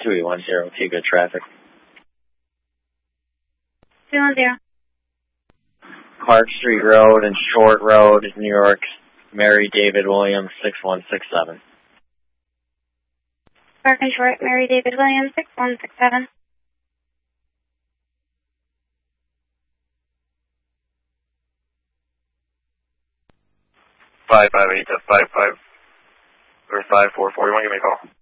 2810, okay, good traffic. 210. Clark Street Road and Short Road, New York, Mary David Williams, 6167. Clark and Short, Mary David Williams, 6167. 558 to 55 or 5441. Give me a call.